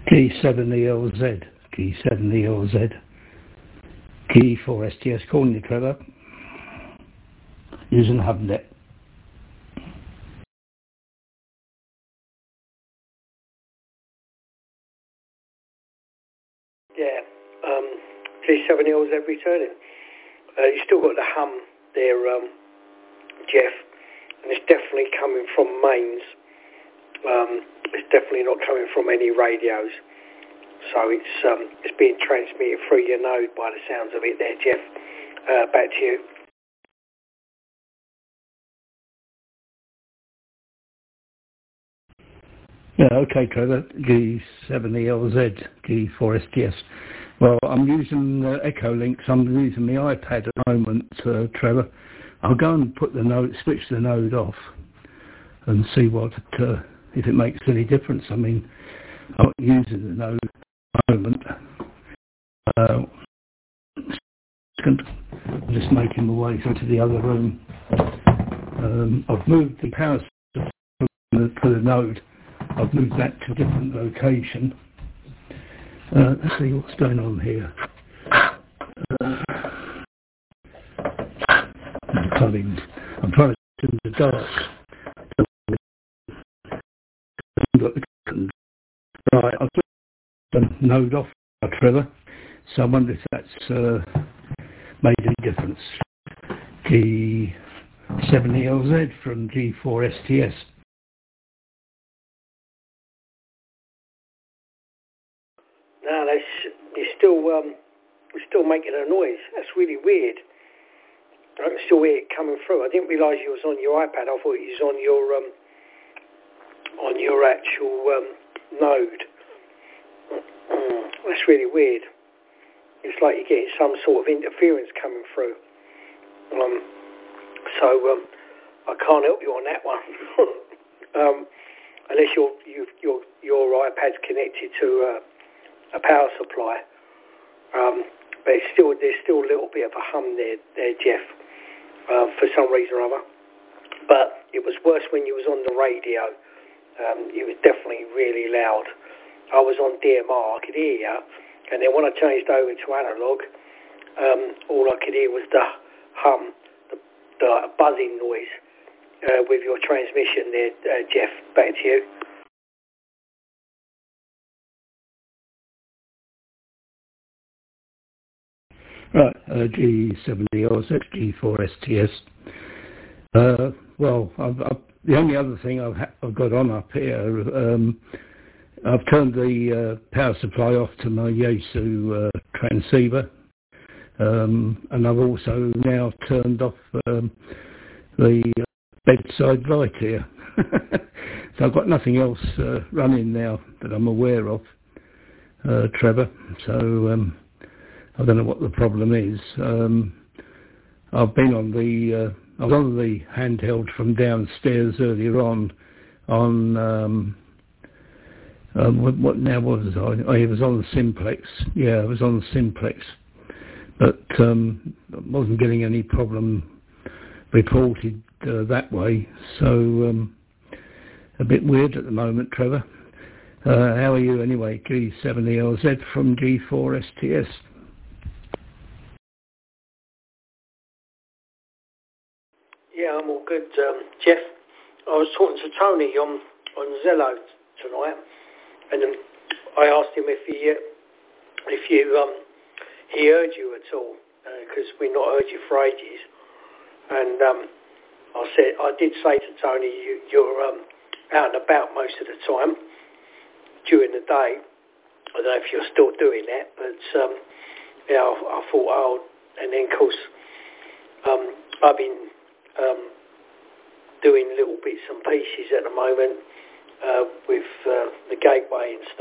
G7ELZ, G7ELZ, G4STS, calling you, Trevor, using HubNet. Yeah, G7ELZ returning. You still got the hum there, Jeff, and it's definitely coming from mains. It's definitely not coming from any radios. So it's being transmitted through your node by the sounds of it there, Jeff. Back to you. Yeah, okay, Trevor. G7ELZ, G4STS. Well, I'm using Echo Links. I'm using the iPad at the moment, Trevor. I'll go and put the node, switch the node off, and see what if it makes any difference. I mean, I'm not using the node at the moment. I'm just making my way through to the other room. I've moved the power to the node. I've moved that to a different location. Let's see what's going on here. I'm trying to do the dark. Right, I've put the node off, Trevor. So I wonder if that's made any difference. G7ELZ from G4STS. No, you're still making a noise. That's really weird. I can still hear it coming through. I didn't realise you was on your iPad. I thought you was on your actual node. That's really weird. It's like you're getting some sort of interference coming through. So I can't help you on that one. Unless your iPad's connected to a power supply. But there's still a little bit of a hum there, Jeff, for some reason or other. But it was worse when you was on the radio. It was definitely really loud. I was on DMR, I could hear you, and then when I changed over to analog, all I could hear was the hum, the buzzing noise with your transmission there, Jeff. Back to you. Right, G7ELZ, G4STS. Well, the only other thing I've got on up here, I've turned the power supply off to my Yaesu transceiver, and I've also now turned off the bedside light here. So I've got nothing else running now that I'm aware of, Trevor. So I don't know what the problem is. I've been on I was on the handheld from downstairs earlier on what now was I? I was on the Simplex. Yeah, I was on the Simplex, but I wasn't getting any problem reported that way. So a bit weird at the moment, Trevor. How are you anyway? G7ELZ from G4STS. Yeah, I'm all good, Jeff. I was talking to Tony on Zello tonight, and I asked him if he heard you at all, because we've not heard you for ages. And I did say to Tony, you're out and about most of the time during the day. I don't know if you're still doing that, but yeah, I thought, and then of course I've been doing little bits and pieces at the moment with the gateway and stuff.